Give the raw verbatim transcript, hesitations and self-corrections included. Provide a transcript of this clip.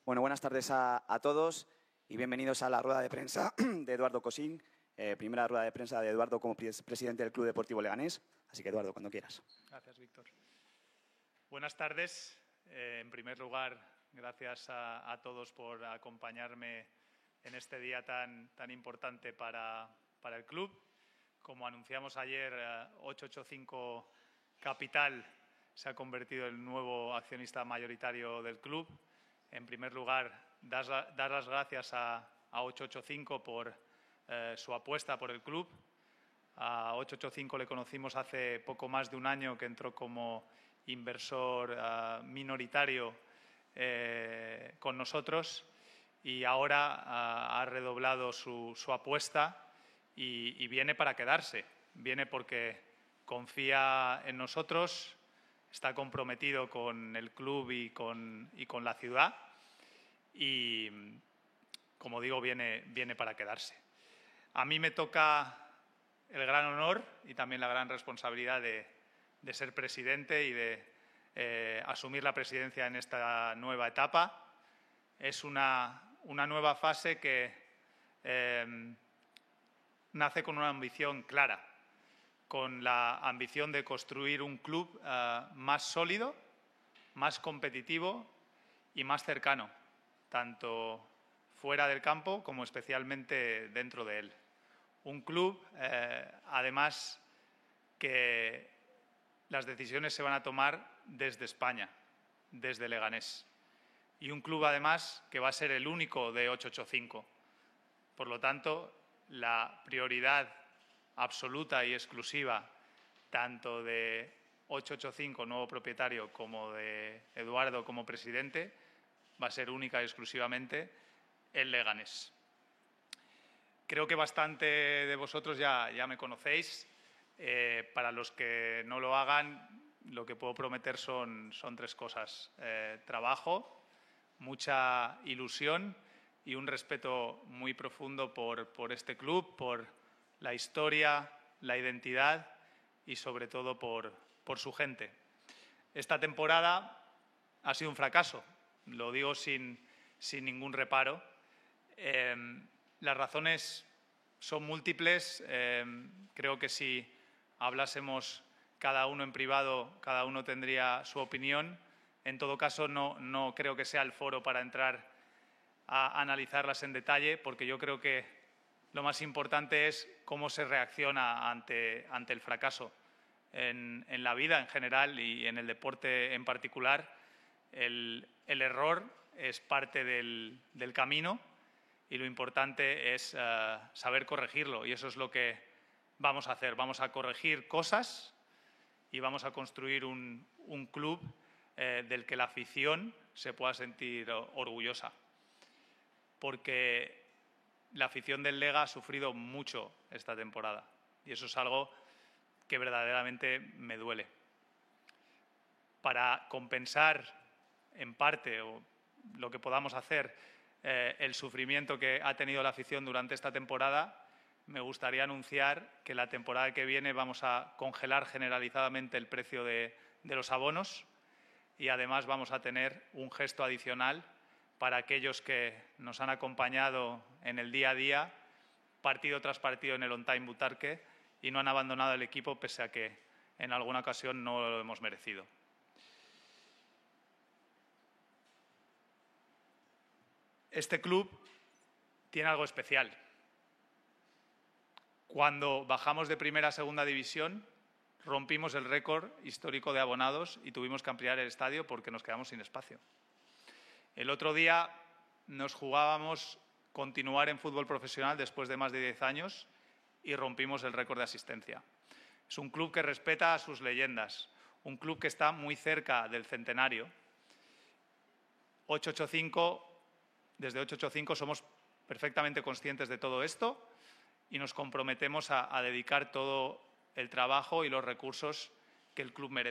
Bueno, buenas tardes a, a todos y bienvenidos a la rueda de prensa de Eduardo Cosín, eh, primera rueda de prensa de Eduardo como pres presidente del Club Deportivo Leganés. Así que, Eduardo, cuando quieras. Gracias, Víctor. Buenas tardes. Eh, en primer lugar, gracias a, a todos por acompañarme en este día tan, tan importante para, para el club. Como anunciamos ayer, eh, ochocientos ochenta y cinco Capital se ha convertido en el nuevo accionista mayoritario del club. En primer lugar, dar, dar las gracias a, a ochocientos ochenta y cinco por eh, su apuesta por el club. A ochocientos ochenta y cinco le conocimos hace poco más de un año, que entró como inversor uh, minoritario eh, con nosotros, y ahora uh, ha redoblado su, su apuesta y, y viene para quedarse. Viene porque confía en nosotros, está comprometido con el club y con, y con la ciudad y, como digo, viene, viene para quedarse. A mí me toca el gran honor y también la gran responsabilidad de, de ser presidente y de eh, asumir la presidencia en esta nueva etapa. Es una, una nueva fase que eh, nace con una ambición clara, con la ambición de construir un club uh, más sólido, más competitivo y más cercano, tanto fuera del campo como especialmente dentro de él. Un club, eh, además, que las decisiones se van a tomar desde España, desde Leganés. Y un club, además, que va a ser el único de ochocientos ochenta y cinco. Por lo tanto, la prioridad absoluta y exclusiva tanto de ochocientos ochenta y cinco, nuevo propietario, como de Eduardo como presidente, va a ser única y exclusivamente el Leganés. Creo que bastante de vosotros ya, ya me conocéis. Eh, para los que no lo hagan, lo que puedo prometer son, son tres cosas. Eh, trabajo, mucha ilusión y un respeto muy profundo por, por este club, por la historia, la identidad y, sobre todo, por, por su gente. Esta temporada ha sido un fracaso, lo digo sin, sin ningún reparo. Eh, las razones son múltiples. Eh, creo que si hablásemos cada uno en privado, cada uno tendría su opinión. En todo caso, no, no creo que sea el foro para entrar a analizarlas en detalle, porque yo creo que lo más importante es cómo se reacciona ante, ante el fracaso. En, en la vida en general y en el deporte en particular, el, el error es parte del, del camino y lo importante es uh, saber corregirlo, y eso es lo que vamos a hacer. Vamos a corregir cosas y vamos a construir un, un club eh, del que la afición se pueda sentir orgullosa, porque la afición del Lega ha sufrido mucho esta temporada y eso es algo que verdaderamente me duele. Para compensar en parte o lo que podamos hacer eh, el sufrimiento que ha tenido la afición durante esta temporada, me gustaría anunciar que la temporada que viene vamos a congelar generalizadamente el precio de, de los abonos y además vamos a tener un gesto adicional para aquellos que nos han acompañado en el día a día, partido tras partido en el On Time Butarque, y no han abandonado el equipo pese a que en alguna ocasión no lo hemos merecido. Este club tiene algo especial. Cuando bajamos de primera a segunda división, rompimos el récord histórico de abonados y tuvimos que ampliar el estadio porque nos quedamos sin espacio. El otro día nos jugábamos continuar en fútbol profesional después de más de diez años y rompimos el récord de asistencia. Es un club que respeta a sus leyendas, un club que está muy cerca del centenario. ochocientos ochenta y cinco, desde ochocientos ochenta y cinco somos perfectamente conscientes de todo esto y nos comprometemos a, a dedicar todo el trabajo y los recursos que el club merece.